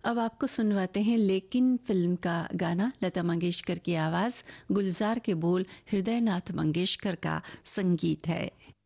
अब आपको सुनवाते हैं लेकिन फिल्म का गाना। लता मंगेशकर की आवाज़, गुलजार के बोल, हृदयनाथ मंगेशकर का संगीत है।